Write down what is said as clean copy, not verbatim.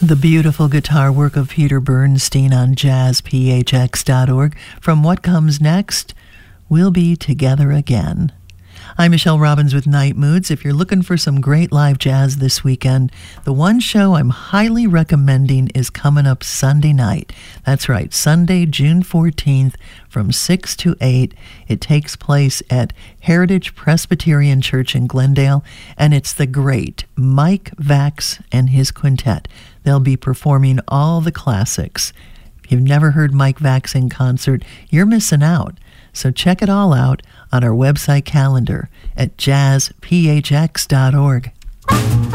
The beautiful guitar work of Peter Bernstein on jazzphx.org. From What Comes Next, We'll Be Together Again. I'm Michelle Robbins with Night Moods. If you're looking for some great live jazz this weekend, the one show I'm highly recommending is coming up Sunday night. That's right, Sunday, June 14th from 6 to 8. It takes place at Heritage Presbyterian Church in Glendale, and it's the great Mike Vax and his quintet. They'll be performing all the classics. If you've never heard Mike Vax in concert, you're missing out. So check it all out on our website calendar at jazzphx.org.